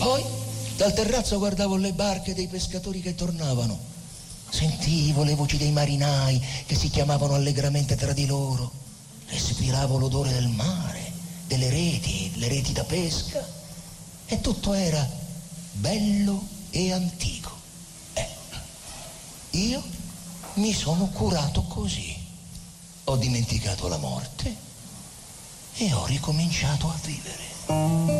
Poi dal terrazzo guardavo le barche dei pescatori che tornavano. Sentivo le voci dei marinai che si chiamavano allegramente tra di loro. Respiravo l'odore del mare, delle reti, le reti da pesca. E tutto era bello e antico. Io mi sono curato così. Ho dimenticato la morte e ho ricominciato a vivere.